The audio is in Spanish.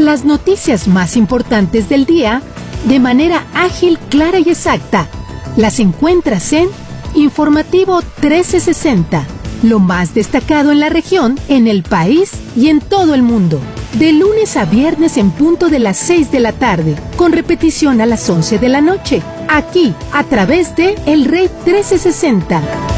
Las noticias más importantes del día de manera ágil, clara y exacta. Las encuentras en Informativo 1360. Lo más destacado en la región, en el país y en todo el mundo. De lunes a viernes en punto de las 6 de la tarde, con repetición a las 11 de la noche. Aquí, a través de El Rey 1360.